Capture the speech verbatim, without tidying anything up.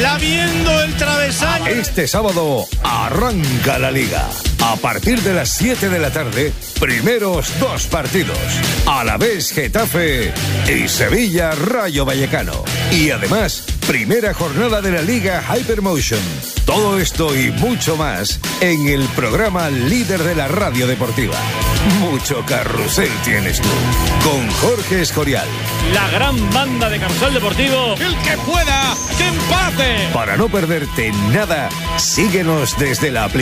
lamiendo el travesaño. Este sábado arranca la Liga. A partir de las siete de la tarde, primeros dos partidos. Alavés Getafe y Sevilla Rayo Vallecano. Y además, primera jornada de la Liga Hypermotion. Todo esto y mucho más en el programa líder de la radio deportiva. Mucho carrusel tienes tú. Con Jorge Escorial. La gran banda de Carrusel Deportivo. El que pueda, que empate. Para no perderte nada, síguenos desde la aplicación.